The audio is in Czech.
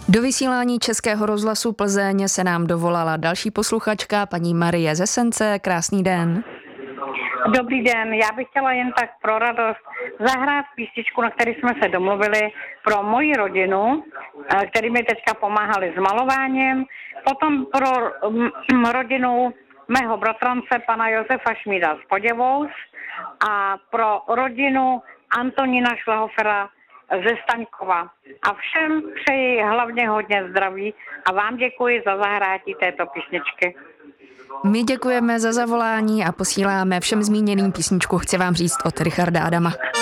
Do vysílání Českého rozhlasu Plzeň se nám dovolala další posluchačka, paní Marie ze Sence. Krásný den. Dobrý den, já bych chtěla jen tak pro radost zahrát písničku, na který jsme se domluvili pro moji rodinu, který mi teďka pomáhali s malováním, potom pro rodinu mého bratrance, pana Josefa Šmída z Poděvous a pro rodinu Antonína Šlehofera ze Staňkova. A všem přeji hlavně hodně zdraví a vám děkuji za zahrátí této písničky. My děkujeme za zavolání a posíláme všem zmíněným písničku Chci vám říct od Richarda Adama.